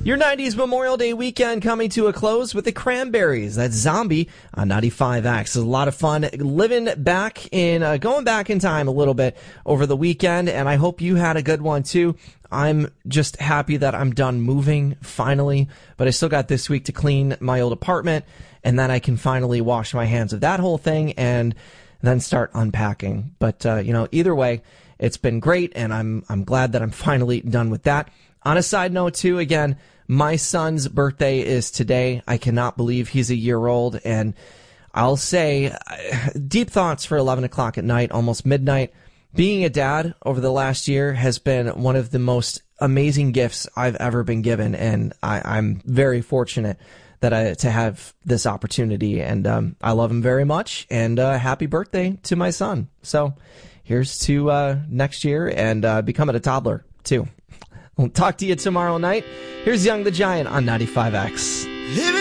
Your 90s Memorial Day weekend coming to a close with the Cranberries. That's Zombie on 95X. It's a lot of fun going back in time a little bit over the weekend, and I hope you had a good one too. I'm just happy that I'm done moving finally, but I still got this week to clean my old apartment, and then I can finally wash my hands of that whole thing and then start unpacking. But either way, it's been great, and I'm glad that I'm finally done with that. On a side note too, again, my son's birthday is today. I cannot believe he's a year old, and I'll say deep thoughts for 11 o'clock at night, almost midnight. Being a dad over the last year has been one of the most amazing gifts I've ever been given, and I'm very fortunate that to have this opportunity, and I love him very much, and happy birthday to my son. So here's to next year and becoming a toddler too. We'll talk to you tomorrow night. Here's Young the Giant on 95X.